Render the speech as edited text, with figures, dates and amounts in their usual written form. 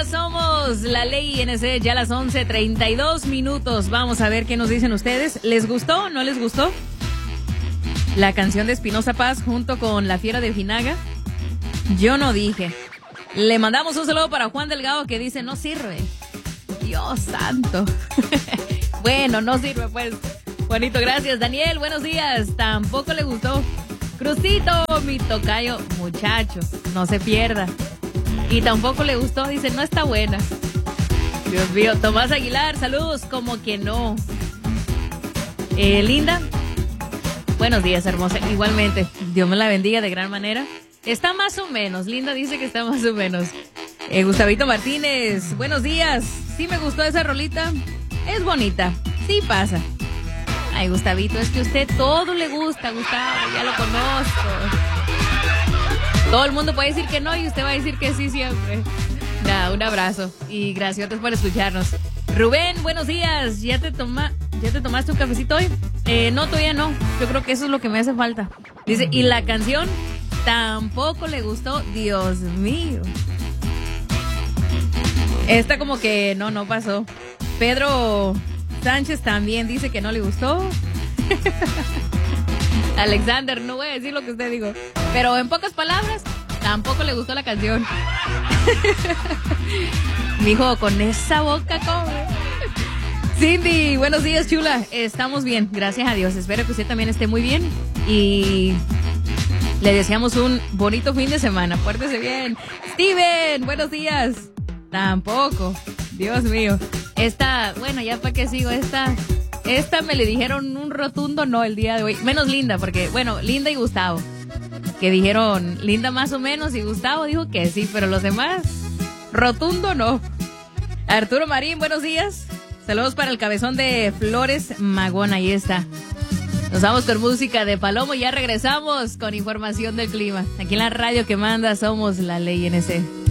somos la Ley INC, ya a las 11:32. Vamos a ver qué nos dicen ustedes. ¿Les gustó o no les gustó la canción de Espinoza Paz junto con La Fiera de Ojinaga? Yo no dije. Le mandamos un saludo para Juan Delgado que dice, no sirve. Dios santo. Bueno, no sirve pues. Juanito, gracias. Daniel, buenos días. Tampoco le gustó. Crucito, mi tocayo, muchachos, no se pierda. Y tampoco le gustó, dice, no está buena. Dios mío. Tomás Aguilar, saludos, como que no. Linda, buenos días, hermosa. Igualmente, Dios me la bendiga de gran manera. Está más o menos, Linda dice que está más o menos. Gustavito Martínez, buenos días. Sí me gustó esa rolita, es bonita, sí pasa. Ay, Gustavito, es que a usted todo le gusta, Gustavo, ya lo conozco. Todo el mundo puede decir que no y usted va a decir que sí siempre. Nada, un abrazo y gracias por escucharnos. Rubén, buenos días. ¿Ya te tomaste un cafecito hoy? No, todavía no. Yo creo que eso es lo que me hace falta. Dice, y la canción tampoco le gustó. Dios mío. Esta como que no pasó. Pedro Sánchez también dice que no le gustó. Alexander, no voy a decir lo que usted dijo, pero en pocas palabras, tampoco le gustó la canción. Mijo, con esa boca come. Cindy, buenos días, chula. Estamos bien, gracias a Dios. Espero que usted también esté muy bien y le deseamos un bonito fin de semana. Pórtese bien. Steven, buenos días. Tampoco. Dios mío. Bueno, ya para qué sigo, esta me le dijeron un rotundo no el día de hoy. Menos Linda, porque, bueno, Linda y Gustavo. Que dijeron Linda más o menos y Gustavo dijo que sí, pero los demás, rotundo no. Arturo Marín, buenos días. Saludos para el cabezón de Flores Magón, ahí está. Nos vamos con música de Palomo y ya regresamos con información del clima. Aquí en la radio que manda somos la Ley INC.